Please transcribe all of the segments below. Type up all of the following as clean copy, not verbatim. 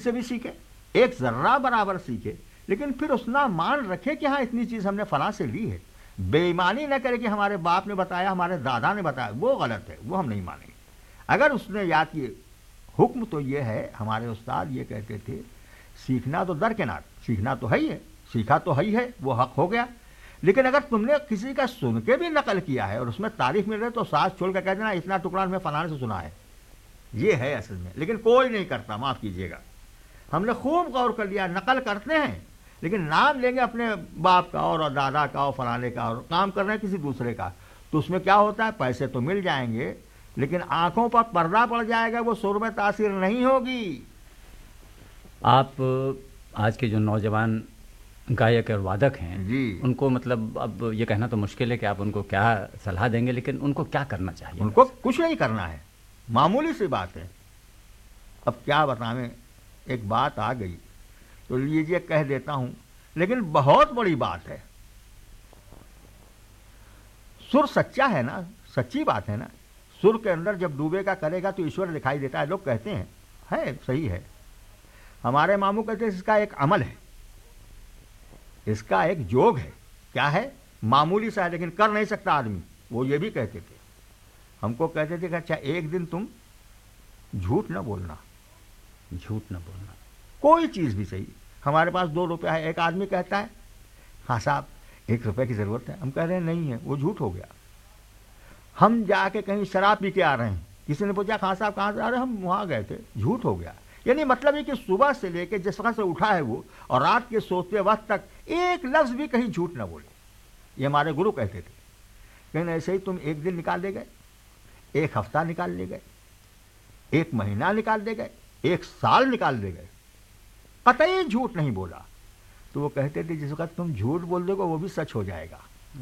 से भी सीखे, एक जर्रा बराबर सीखे, लेकिन फिर उसना मान रखे कि हाँ इतनी चीज हमने फलां से ली है। बेईमानी न करे कि हमारे बाप ने बताया, हमारे दादा ने बताया, वो गलत है, वो हम नहीं मानेंगे। अगर उसने याद किए, हुक्म तो ये है, हमारे उस्ताद ये कहते थे, सीखना तो दरकिनार, सीखना तो है ही है, सीखा तो है ही है, वो हक हो गया। लेकिन अगर तुमने किसी का सुन के भी नकल किया है और उसमें तारीफ मिल रही तो साथ छोड़ कर कह देना इतना टुकड़ा मैं फलाने से सुना है, ये है असल में। लेकिन कोई नहीं करता, माफ कीजिएगा। हमने खूब गौर कर लिया, नकल करते हैं लेकिन नाम लेंगे अपने बाप का और दादा का और फलाने का और काम कर रहे हैं किसी दूसरे का, तो उसमें क्या होता है, पैसे तो मिल जाएंगे लेकिन आंखों पर पर्दा पड़ जाएगा, वो सुर में तासीर नहीं होगी। आप आज के जो नौजवान गायक और वादक हैं जी, उनको मतलब अब ये कहना तो मुश्किल है कि आप उनको क्या सलाह देंगे, लेकिन उनको क्या करना चाहिए? उनको कुछ नहीं करना है, मामूली सी बात है। अब क्या बतावें, एक बात आ गई तो लीजिए कह देता हूं, लेकिन बहुत बड़ी बात है। सुर सच्चा है ना, सच्ची बात है ना। सुर के अंदर जब डूबेगा करेगा तो ईश्वर दिखाई देता है, लोग कहते हैं, है सही है। हमारे मामू कहते हैं इसका एक अमल है, इसका एक जोग है। क्या है, मामूली सा है लेकिन कर नहीं सकता आदमी, वो ये भी कहते थे। हमको कहते थे कि अच्छा एक दिन तुम झूठ न बोलना, झूठ न बोलना, कोई चीज भी सही। हमारे पास 2 रुपया है, एक आदमी कहता है हाँ साहब 1 रुपये की जरूरत है, हम कह रहे हैं नहीं है, वो झूठ हो गया। हम जाके कहीं शराब पी के आ रहे हैं, किसी ने पूछा खां साहब कहाँ से आ रहे हैं, हम वहां गए थे, झूठ हो गया। यानी मतलब है कि सुबह से लेके जिस वक्त से उठा है वो और रात के सोते वक्त तक एक लफ्ज भी कहीं झूठ न बोले, ये हमारे गुरु कहते थे। लेकिन ऐसे ही तुम एक दिन निकाल ले गए, एक हफ्ता निकाल ले गए, एक महीना निकाल ले गए, 1 साल निकाल ले गए, कतई झूठ नहीं बोला, तो वो कहते थे जिस वक्त तुम झूठ बोल दोगे वो भी सच हो जाएगा,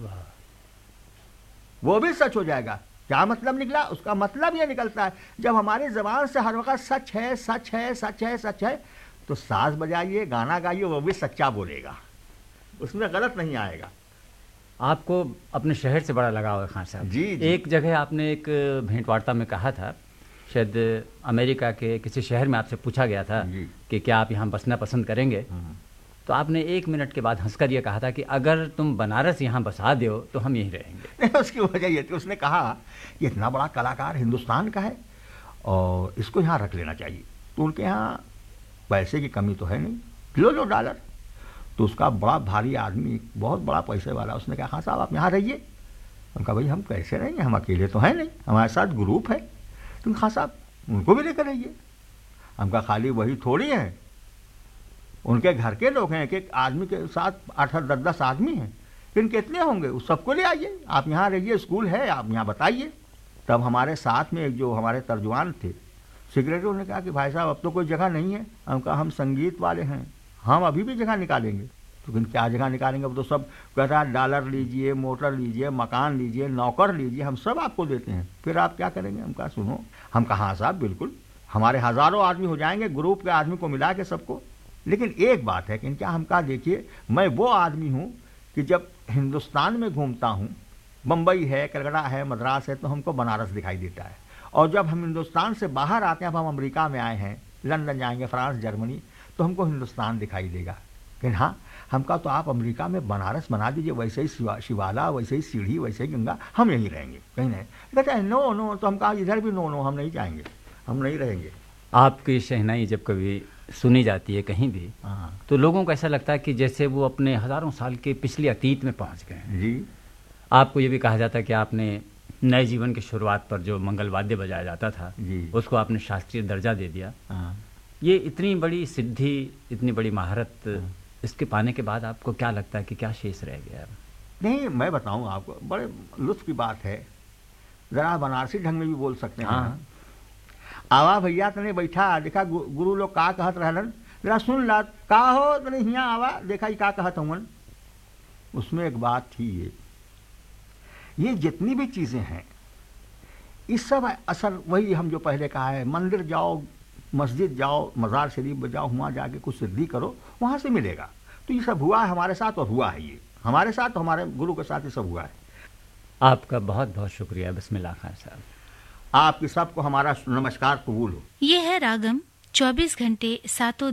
वो भी सच हो जाएगा। क्या मतलब निकला, उसका मतलब ये निकलता है जब हमारी जबान से हर वक्त सच है सच है सच है सच है, तो साज बजाइए गाना गाइए वो भी सच्चा बोलेगा, उसमें गलत नहीं आएगा। आपको अपने शहर से बड़ा लगाव है खान साहब। जी, जी। एक जगह आपने एक भेंट वार्ता में कहा था, शायद अमेरिका के किसी शहर में आपसे पूछा गया था कि क्या आप यहाँ बसना पसंद करेंगे, तो आपने 1 मिनट के बाद हंसकर ये कहा था कि अगर तुम बनारस यहाँ बसा दो तो हम यहीं रहेंगे। उसकी वजह ये थी, उसने कहा कि इतना बड़ा कलाकार हिंदुस्तान का है और इसको यहाँ रख लेना चाहिए, तो उनके यहाँ पैसे की कमी तो है नहीं, लो डॉलर। तो उसका बड़ा भारी आदमी, बहुत बड़ा पैसे वाला, उसने कहा हाँ साहब आप यहाँ रहिए। उनका भाई हम कैसे रहेंगे, हम अकेले तो हैं नहीं, हमारे साथ ग्रुप है, तुम हाँ साहब उनको भी लेकर रहिए। हमका खाली वही थोड़ी है, उनके घर के लोग हैं, एक एक आदमी के साथ 8-8 10-10 आदमी हैं, फिर कितने होंगे, उस सबको ले आइए, आप यहाँ रहिए, स्कूल है, आप यहाँ बताइए। तब हमारे साथ में एक जो हमारे तर्जुमान थे सेक्रेटरी, उन्होंने कहा कि भाई साहब अब तो कोई जगह नहीं है। हम कहा हम संगीत वाले हैं, हम अभी भी जगह निकालेंगे। लेकिन क्या जगह निकालेंगे, अब तो सब कहता है डॉलर लीजिए, मोटर लीजिए, मकान लीजिए, नौकर लीजिए, हम सब आपको देते हैं, फिर आप क्या करेंगे। हम कहा सुनो, हम कहा हाँ साहब बिल्कुल, हमारे हजारों आदमी हो जाएंगे, ग्रुप के आदमी को मिला के सबको। लेकिन एक बात है कि क्या, हम कहा देखिए मैं वो आदमी हूँ कि जब हिंदुस्तान में घूमता हूँ, बम्बई है, कलकत्ता है, मद्रास है, तो हमको बनारस दिखाई देता है। और जब हम हिंदुस्तान से बाहर आते हैं, अब हम अमेरिका में आए हैं, लंदन जाएंगे, फ्रांस, जर्मनी, तो हमको हिंदुस्तान दिखाई देगा। लेकिन हाँ, हम कहा तो आप अमेरिका में बनारस बना दीजिए, वैसे ही शिवाला, वैसे ही सीढ़ी, वैसे ही गंगा, हम यहीं रहेंगे, कहीं नहीं। कहते हैं नो नो, तो हम कहा इधर भी नो नो, हम नहीं जाएंगे, हम नहीं रहेंगे। आपकी शहनाई जब कभी सुनी जाती है कहीं भी, तो लोगों को ऐसा लगता है कि जैसे वो अपने हजारों साल के पिछले अतीत में पहुंच गए हैं। जी। आपको ये भी कहा जाता है कि आपने नए जीवन की शुरुआत पर जो मंगल वाद्य बजाया जाता था जी, उसको आपने शास्त्रीय दर्जा दे दिया। ये इतनी बड़ी सिद्धि, इतनी बड़ी महारत, इसके पाने के बाद आपको क्या लगता है कि क्या शेष रह गया? नहीं, मैं बताऊं आपको, बड़े लुत्फ की बात है, जरा बनारसी ढंग में भी बोल सकते हैं। हाँ। आवा भैया तने बैठा, देखा गुरु लोग का कहत रहलन, जरा सुन ला का हो, तने हियाँ आवा, देखा ही का कहत हूँ। उसमें एक बात थी, ये जितनी भी चीजें हैं, इस सब असर वही हम जो पहले कहा है, मंदिर जाओ, मस्जिद जाओ, मज़ार शरीफ जाओ, वहाँ जाके कुछ सिद्धि करो, वहाँ से मिलेगा। तो ये सब हुआ है हमारे साथ, और हुआ है ये हमारे साथ, हमारे गुरु के साथ ये सब हुआ है। आपका बहुत बहुत शुक्रिया बिस्मिल्लाह खान साहब। आपकी सबको हमारा नमस्कार कबूल हो। ये है रागम 24 घंटे 7